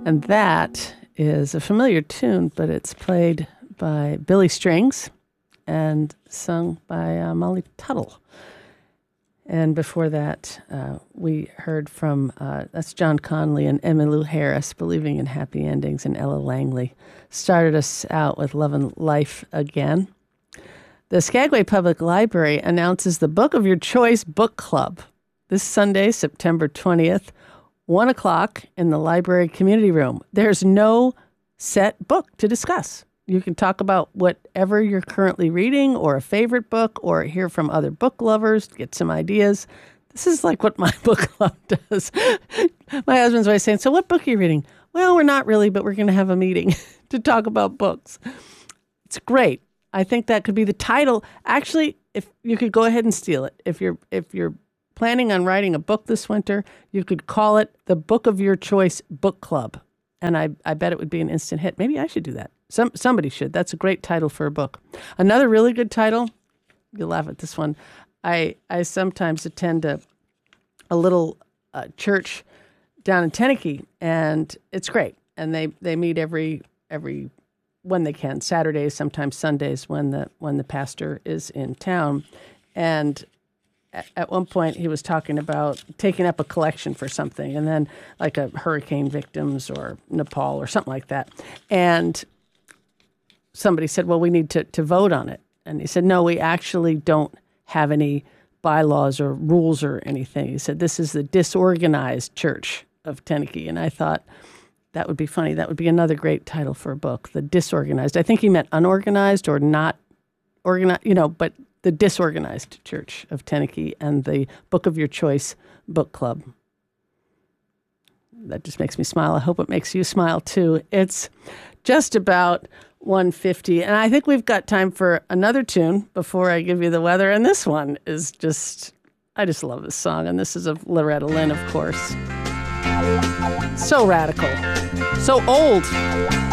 And that is a familiar tune, but it's played by Billy Strings and sung by Molly Tuttle. And before that, we heard from, that's John Conley and Emmylou Harris, Believing in Happy Endings, and Ella Langley. Started us out with Lovin' Life Again. The Skagway Public Library announces the Book of Your Choice Book Club this Sunday, September 20th, 1 o'clock in the library community room. There's no set book to discuss. You can talk about whatever you're currently reading or a favorite book or hear from other book lovers, get some ideas. This is like what my book club does. My husband's always saying, so what book are you reading? Well, we're not really, but we're going to have a meeting to talk about books. It's great. I think that could be the title. Actually, if you could go ahead and steal it. If you're planning on writing a book this winter, you could call it the Book of Your Choice Book Club. And I bet it would be an instant hit. Maybe I should do that. Somebody should. That's a great title for a book. Another really good title, you'll laugh at this one. I sometimes attend a little church down in Teneke, and it's great. And they meet every when they can, Saturdays, sometimes Sundays when the pastor is in town. And at one point, he was talking about taking up a collection for something, and then like a hurricane victims or Nepal or something like that. And somebody said, well, we need to vote on it. And he said, no, we actually don't have any bylaws or rules or anything. He said, this is the Disorganized Church of Teneke. And I thought that would be funny. That would be another great title for a book, The Disorganized. I think he meant unorganized or not organized, but the Disorganized Church of Teneke and the Book of Your Choice Book Club. That just makes me smile. I hope it makes you smile, too. It's just about 1:50, and I think we've got time for another tune before I give you the weather. And this one is I just love this song, and this is of Loretta Lynn, of course. So radical, so old.